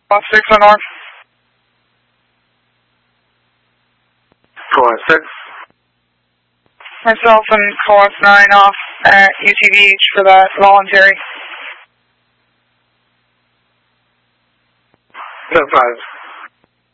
Off 6 on North. Go on 6. Myself and Co-op 9 off at UTVH for that voluntary. 10-5.